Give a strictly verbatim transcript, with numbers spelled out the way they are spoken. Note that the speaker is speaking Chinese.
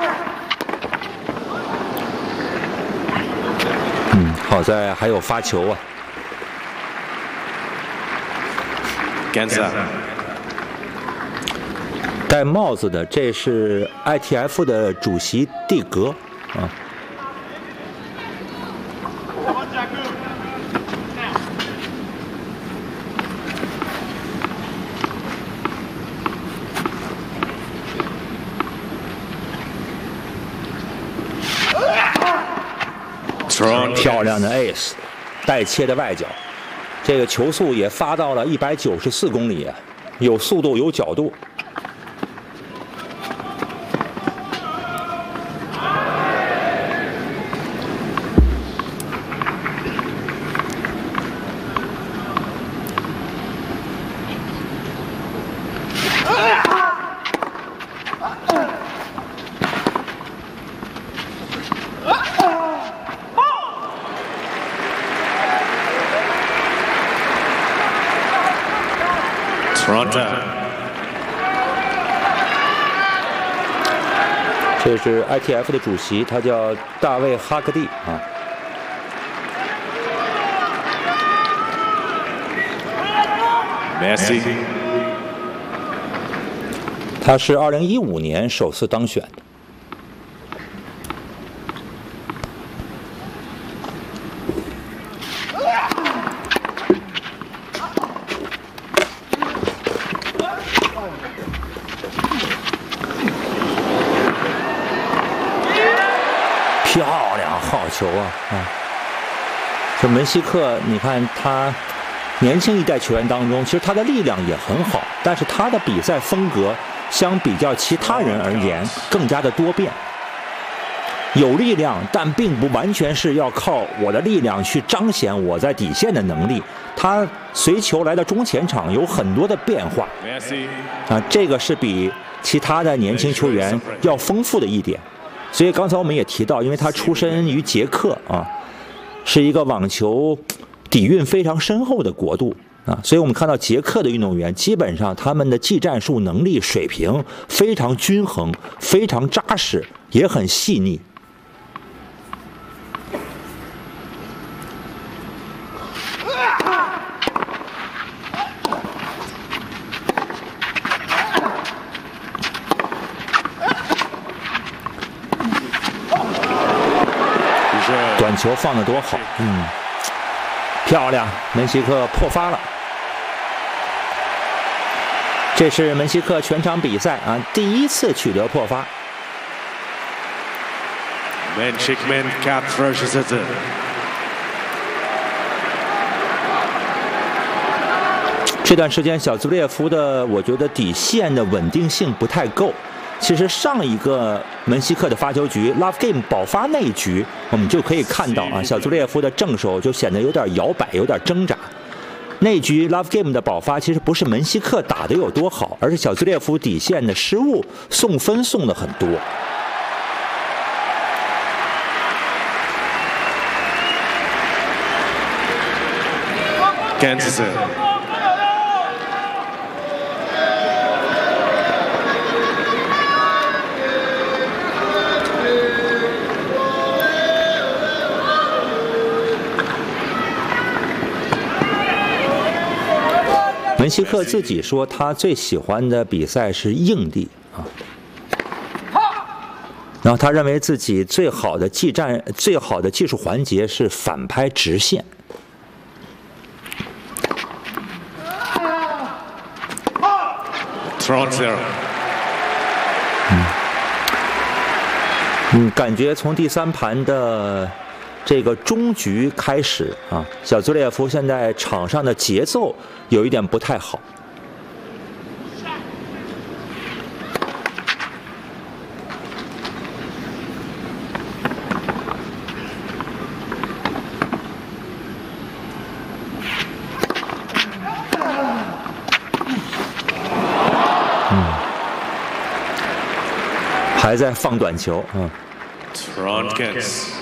嗯，好在还有发球啊。 Genza。 戴帽子的，这是 I T F 的主席蒂格啊。漂亮的 ace， 带切的外角，这个球速也发到了一百九十四公里啊，有速度有角度。这是 I T F 的主席，他叫大卫·哈克蒂啊。 Messi， 他是二零一五年首次当选的。漂亮，好球啊！啊，这门西克，你看他年轻一代球员当中，其实他的力量也很好，但是他的比赛风格相比较其他人而言更加的多变，有力量，但并不完全是要靠我的力量去彰显我在底线的能力。他随球来到中前场有很多的变化，啊，这个是比其他的年轻球员要丰富的一点。所以刚才我们也提到，因为他出身于捷克啊，是一个网球底蕴非常深厚的国度啊，所以我们看到捷克的运动员基本上他们的技战术能力水平非常均衡，非常扎实，也很细腻。短球放得多好，嗯，漂亮，门西克破发了。这是门西克全场比赛啊第一次取得破发。这段时间小兹列夫的，我觉得底线的稳定性不太够。其实上一个门西克的发球局 Love Game 保发那一局，我们就可以看到啊，小兹列夫的正手就显得有点摇摆，有点挣扎。那局 Love Game 的保发其实不是门西克打得有多好，而是小兹列夫底线的失误，送分送了很多。 Kansas。 门西克自己说，他最喜欢的比赛是硬地啊，然后他认为自己最好的技战、最好的技术环节是反拍直线。嗯，嗯，感觉从第三盘的这个中局开始啊，小兹列夫现在场上的节奏有一点不太好。嗯，还在放短球啊。 Tronkins。